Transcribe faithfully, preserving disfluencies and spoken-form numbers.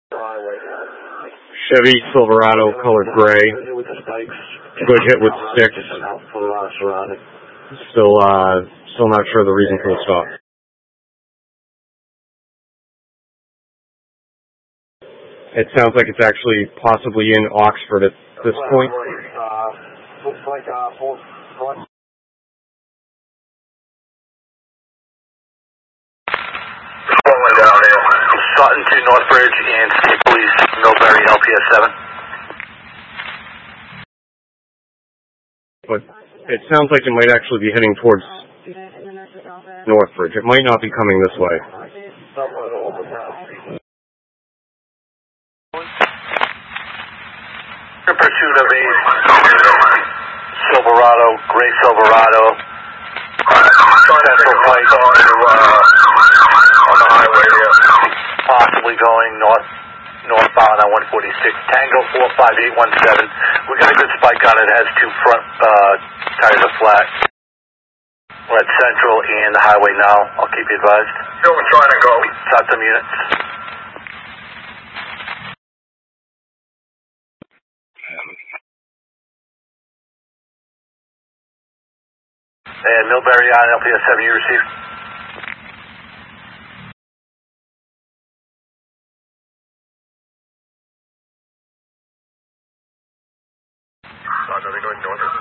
Chevy Silverado, colored gray. Good hit with sticks. Still, uh, still not sure the reason for the stop. It sounds like it's actually possibly in Oxford at this point. Looks like uh, four. Rolling down here. Sutton to Northbridge and State Police, Millbury, L P S seven. But it sounds like it might actually be heading towards Northbridge. It might not be coming this way. In pursuit of a Silverado, gray Silverado, Central Pike on, to, uh, on the highway here, possibly going north, northbound on one forty-six, Tango four five eight one seven. We got a good spike on it. It has two front uh, tires are flat. We're at Central and the highway now. I'll keep you advised. Still trying to go. Top them units. And Millbury on L P S seven, you received? Uh, are they going north or